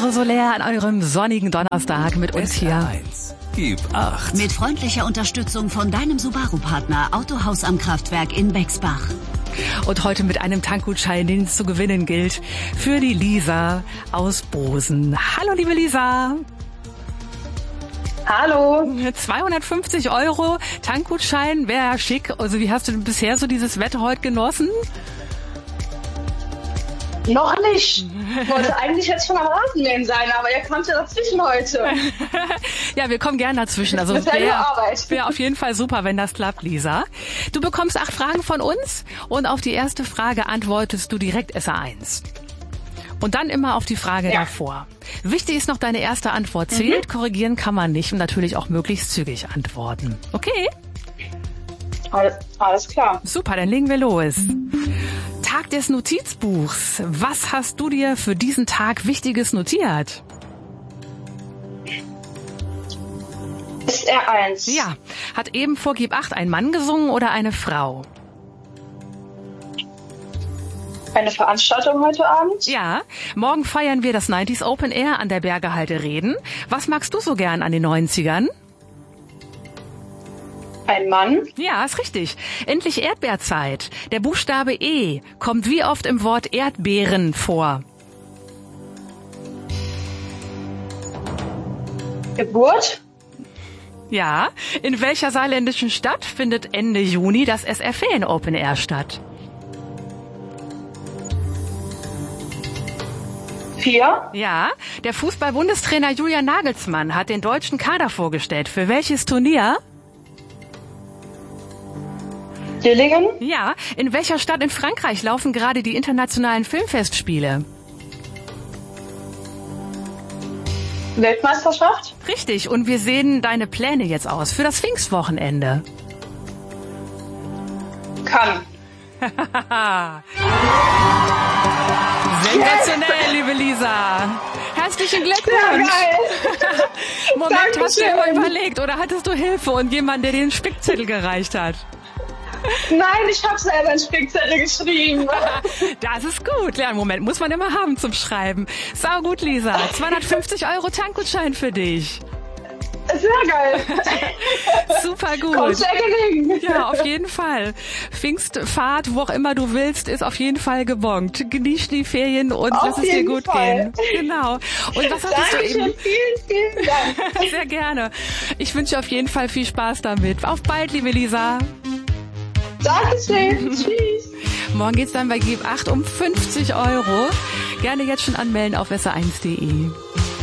Eure Soler an eurem sonnigen Donnerstag mit uns hier. SR1. Gib 8. Mit freundlicher Unterstützung von deinem Subaru-Partner Autohaus am Kraftwerk in Bexbach. Und heute mit einem Tankgutschein, den es zu gewinnen gilt, für die Lisa aus Bosen. Hallo, liebe Lisa. Hallo. 250 € Tankgutschein, wäre schick. Also wie hast du denn bisher so dieses Wetter heute genossen? Noch nicht. Ich wollte eigentlich jetzt schon am Rasenmähen sein, aber ihr kamt ja dazwischen heute. Ja, wir kommen gern dazwischen. Also wäre auf jeden Fall super, wenn das klappt, Lisa. Du bekommst 8 Fragen von uns und auf die erste Frage antwortest du direkt SR1. Und dann immer auf die Frage davor. Wichtig ist noch, deine erste Antwort zählt. Korrigieren kann man nicht und natürlich auch möglichst zügig antworten. Okay? Alles klar. Super, dann legen wir los. Tag des Notizbuchs. Was hast du dir für diesen Tag Wichtiges notiert? SR1. Ja. Hat eben vor Gib 8 ein Mann gesungen oder eine Frau? Eine Veranstaltung heute Abend? Ja. Morgen feiern wir das 90s Open Air an der Bergehalde Reden. Was magst du so gern an den 90ern? Ein Mann? Ja, ist richtig. Endlich Erdbeerzeit. Der Buchstabe E kommt wie oft im Wort Erdbeeren vor? Geburt? Ja. In welcher saarländischen Stadt findet Ende Juni das SR Ferien Open Air statt? 4? Ja. Der Fußball-Bundestrainer Julian Nagelsmann hat den deutschen Kader vorgestellt. Für welches Turnier? Dillingen? Ja. In welcher Stadt in Frankreich laufen gerade die internationalen Filmfestspiele? Weltmeisterschaft? Richtig. Und wir sehen deine Pläne jetzt aus für das Pfingstwochenende. Kann. Sensationell, liebe Lisa. Herzlichen Glückwunsch. Sehr geil. Moment, hast du Dankeschön. immer überlegt oder hattest du Hilfe und jemand, der dir den Spickzettel gereicht hat? Nein, ich habe selber einen Spickzettel geschrieben. Das ist gut. Ja, Moment, muss man immer haben zum Schreiben. Sau gut, Lisa. 250 € Tankgutschein für dich. Sehr geil. Super gut. Kommt sehr gelegen. Ja, auf jeden Fall. Pfingstfahrt, wo auch immer du willst, ist auf jeden Fall gebongt. Genieß die Ferien und lass es dir gut gehen. Genau. Und was hattest du eben? Dankeschön, vielen Dank. Sehr gerne. Ich wünsche auf jeden Fall viel Spaß damit. Auf bald, liebe Lisa. Dankeschön. Tschüss. Morgen geht's dann bei Gib 8 um 50 €. Gerne jetzt schon anmelden auf sr1.de.